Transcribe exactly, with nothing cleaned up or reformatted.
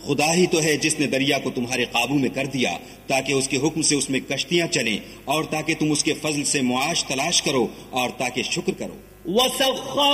खुदा ही तो है जिसने दरिया को तुम्हारे काबू में कर दिया ताकि उसके हुक्म से उसमें कश्तियां चलें और ताकि तुम उसके फजल से मुआश तलाश करो और ताकि शुक्र करो।